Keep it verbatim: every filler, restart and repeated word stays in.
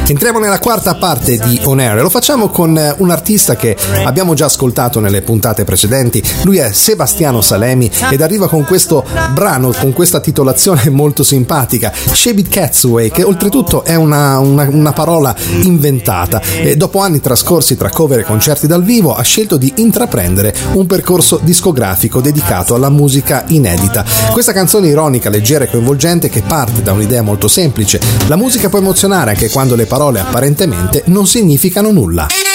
Entriamo nella quarta parte di On Air e lo facciamo con un artista che abbiamo già ascoltato nelle puntate precedenti. Lui è Sebastiano Salemi ed arriva con questo brano, con questa titolazione molto simpatica, Shabit Catway, che oltretutto è una, una, una parola inventata. E dopo anni trascorsi tra cover e concerti dal vivo ha scelto di intraprendere un percorso discografico dedicato alla musica inedita. Questa canzone ironica, leggera e coinvolgente che parte da un'idea molto semplice: la musica può emozionare anche quando le parole apparentemente non significano nulla.